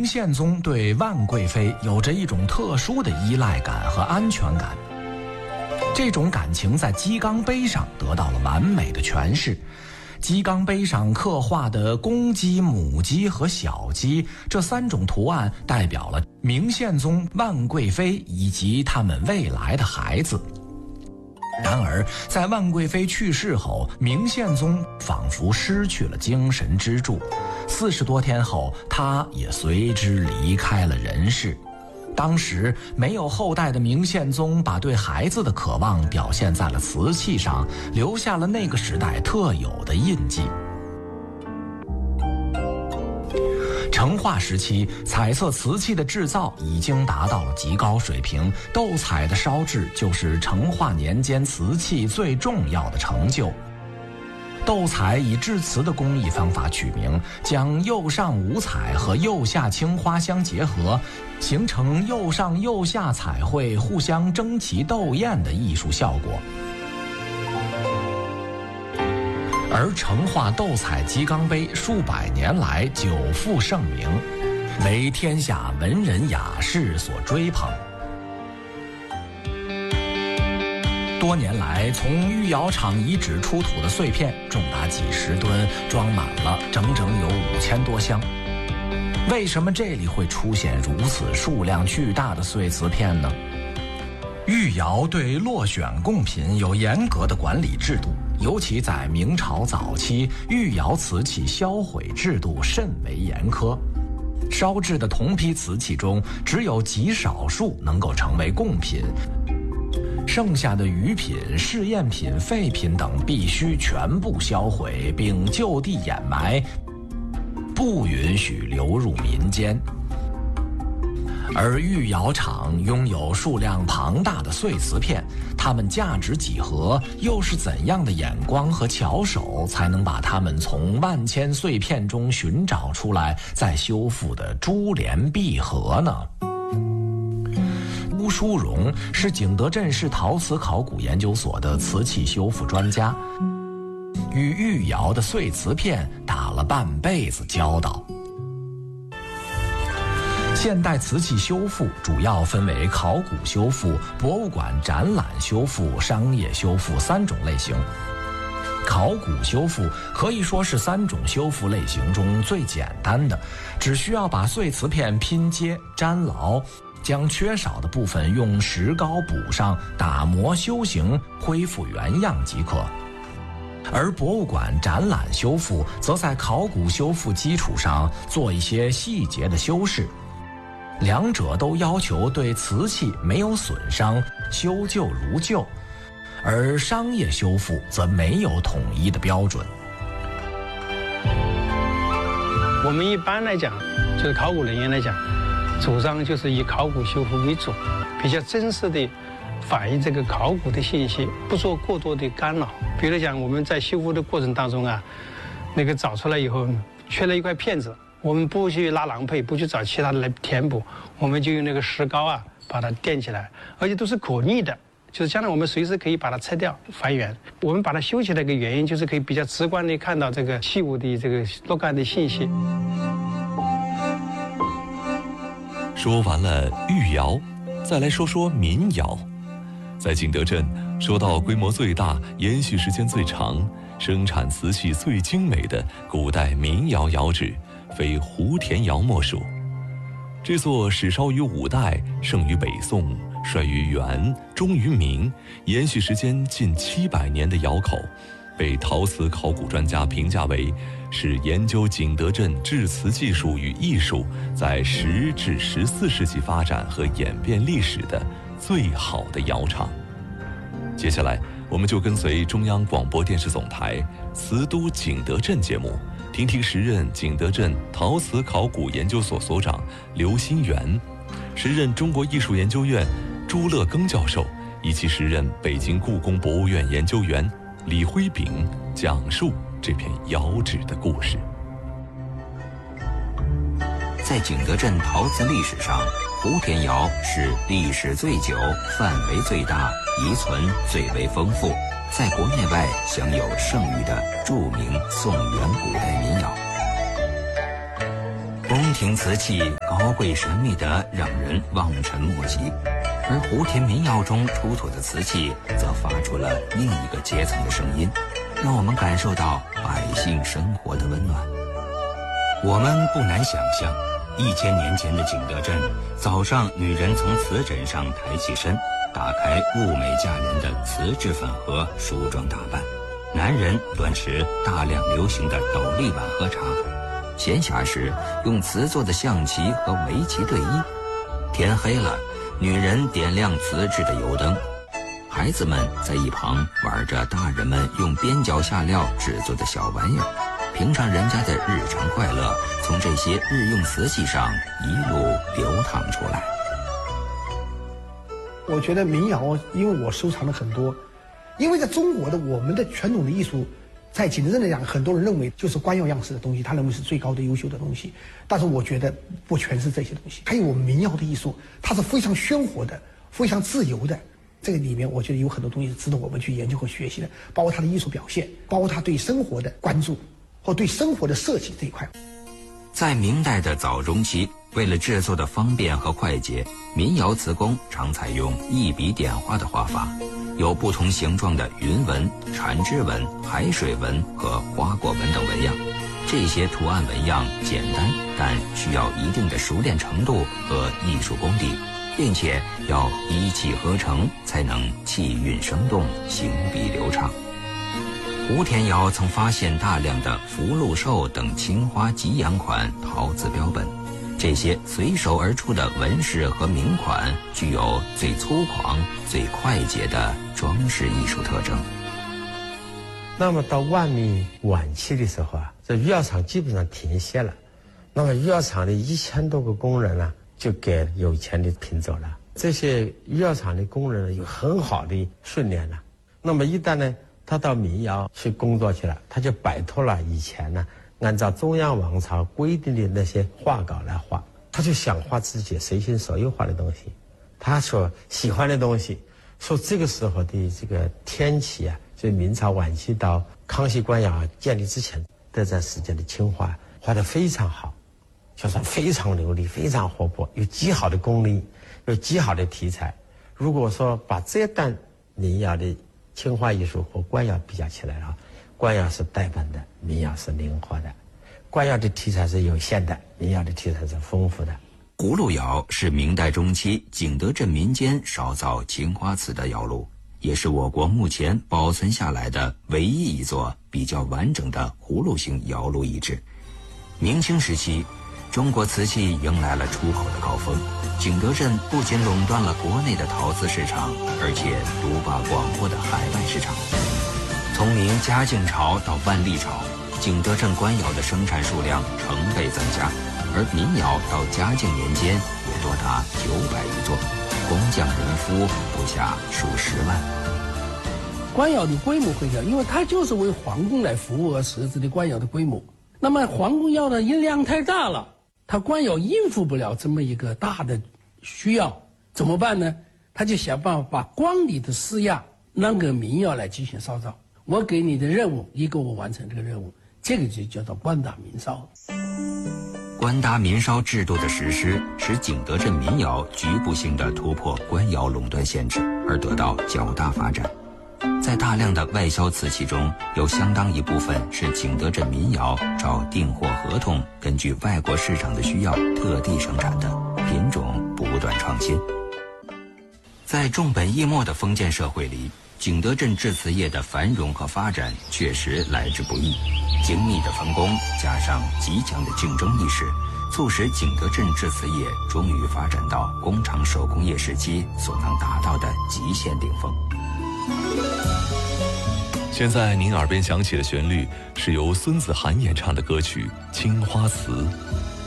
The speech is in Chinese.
宪宗对万贵妃有着一种特殊的依赖感和安全感。这种感情在鸡缸杯上得到了完美的诠释。鸡缸杯上刻画的公鸡、母鸡和小鸡这3种图案，代表了明宪宗、万贵妃以及他们未来的孩子。然而，在万贵妃去世后，明宪宗仿佛失去了精神支柱，40多天后，他也随之离开了人世。当时没有后代的明宪宗把对孩子的渴望表现在了瓷器上，留下了那个时代特有的印记。成化时期，彩色瓷器的制造已经达到了极高水平，斗彩的烧制就是成化年间瓷器最重要的成就。斗彩以制瓷的工艺方法取名，将釉上五彩和釉下青花相结合，形成釉上釉下彩绘互相争奇斗艳的艺术效果。而成化斗彩鸡缸杯数百年来久负盛名，为天下文人雅士所追捧。多年来，从御窑厂遗址出土的碎片重达几十吨，装满了整有5000多箱。为什么这里会出现如此数量巨大的碎瓷片呢？御窑对落选贡品有严格的管理制度，尤其在明朝早期，御窑瓷器销毁制度甚为严苛。烧制的同批瓷器中，只有极少数能够成为贡品。剩下的余品、试验品、废品等必须全部销毁，并就地掩埋，不允许流入民间。而御窑厂拥有数量庞大的碎瓷片，它们价值几何？又是怎样的眼光和巧手，才能把它们从万千碎片中寻找出来，再修复的珠联璧合呢？邬淑荣是景德镇市陶瓷考古研究所的瓷器修复专家，与御窑的碎瓷片打了半辈子交道。现代瓷器修复主要分为考古修复、博物馆展览修复、商业修复3种类型。考古修复可以说是3种修复类型中最简单的，只需要把碎瓷片拼接、粘牢，将缺少的部分用石膏补上，打磨修形，恢复原样即可。而博物馆展览修复则在考古修复基础上做一些细节的修饰，两者都要求对瓷器没有损伤，修旧如旧，而商业修复则没有统一的标准。 我们一般来讲，就是考古人员来讲，主张就是以考古修复为主，比较真实的反映这个考古的信息，不做过多的干扰。比如讲，我们在修复的过程当中啊，那个找出来以后缺了一块片子，我们不去拉郎配，不去找其他的来填补，我们就用那个石膏啊把它垫起来，而且都是可逆的，就是将来我们随时可以把它拆掉还原。我们把它修起来的原因就是可以比较直观的看到这个器物的这个若干的信息。 说完了御窑，再来说说民窑。在景德镇，说到规模最大、延续时间最长、生产瓷器最精美的古代民窑窑址，非胡田窑莫属。这座始烧于5代，盛于北宋，衰于元，终于明，延续时间近700年的窑口，被陶瓷考古专家评价为是研究景德镇制瓷技术与艺术在10至14世纪发展和演变历史的最好的窑厂。接下来，我们就跟随中央广播电视总台瓷都景德镇节目，听听时任景德镇陶瓷考古研究所所长刘新元，时任中国艺术研究院朱乐庚教授，以及时任北京故宫博物院研究员李辉炳讲述这片窑址的故事。 在景德镇陶瓷历史上，胡田窑是历史最久、范围最大、遗存最为丰富，在国内外享有盛誉的著名宋元古代民窑。 宫廷瓷器高贵神秘的让人望尘莫及，而湖田民谣中出土的瓷器则发出了另一个阶层的声音，让我们感受到百姓生活的温暖。我们不难想象，1000年前的景德镇，早上女人从瓷枕上抬起身，打开物美价廉的瓷制粉盒，梳妆打扮；男人端持大量流行的斗笠碗喝茶。闲暇时用瓷做的象棋和围棋对弈，天黑了，女人点亮瓷制的油灯，孩子们在一旁玩着大人们用边角下料制作的小玩意儿，平常人家的日常快乐从这些日用瓷器上一路流淌出来。 我觉得民谣，因为我收藏了很多，因为在中国的我们的传统的艺术，在景德镇来讲，很多人认为就是官窑样式的东西，他认为是最高的优秀的东西。但是我觉得不全是这些东西，还有我们民谣的艺术，它是非常鲜活的，非常自由的。这个里面我觉得有很多东西值得我们去研究和学习的，包括它的艺术表现，包括它对生活的关注或对生活的设计这一块。 在明代的早中期，为了制作的方便和快捷，民窑瓷工常采用一笔点画的画法，有不同形状的云纹、缠枝纹、海水纹和花果纹等纹样。这些图案纹样简单，但需要一定的熟练程度和艺术功底，并且要一气呵成，才能气韵生动，行笔流畅。胡田窑曾发现大量的福禄寿等青花吉阳款陶瓷标本，这些随手而出的纹饰和名款具有最粗犷、最快捷的装饰艺术特征。 那么到万历晚期的时候啊，这御窑厂基本上停歇了，那么御窑厂的1000多个工人呢，就给有钱的聘走了。这些御窑厂的工人呢，有很好的训练了，那么一旦呢他到民窑去工作去了，他就摆脱了以前呢按照中央王朝规定的那些画稿来画，他就想画自己随心所欲画的东西，他所喜欢的东西。说这个时候的这个天启啊，就明朝晚期到康熙官窑建立之前这段时间的青花画得非常好，就是非常流利，非常活泼，有极好的功力，有极好的题材。如果说把这段民窑的青花艺术和官窑比较起来啊，官窑是呆板的，民窑是灵活的。官窑的题材是有限的，民窑的题材是丰富的。 葫芦窑是明代中期景德镇民间烧造青花瓷的窑炉，也是我国目前保存下来的唯一一座比较完整的葫芦形窑炉遗址。明清时期，中国瓷器迎来了出口的高峰，景德镇不仅垄断了国内的陶瓷市场，而且独霸广阔的海外市场。从明嘉靖朝到万历朝，景德镇官窑的生产数量成倍增加，而民窑到嘉靖年间也多达900余座，工匠人夫不下数10万。 官窑的规模会小，因为它就是为皇宫来服务而设置的官窑的规模。那么皇宫窑的音量太大了，它官窑应付不了这么一个大的需要，怎么办呢？他就想办法把光里的施压让给民窑来进行烧造。我给你的任务，你给我完成这个任务，这个就叫做官达民烧。 官达民烧制度的实施，使景德镇民窑局部性的突破官窑垄断限制，而得到较大发展。在大量的外销瓷器中，有相当一部分是景德镇民窑照订货合同，根据外国市场的需要特地生产的，品种不断创新。在重本抑末的封建社会里，景德镇制瓷业的繁荣和发展确实来之不易。精密的分工加上极强的竞争意识，促使景德镇制瓷业终于发展到工厂手工业时期所能达到的极限顶峰。 现在您耳边响起的旋律是由孙子涵演唱的歌曲《青花瓷》。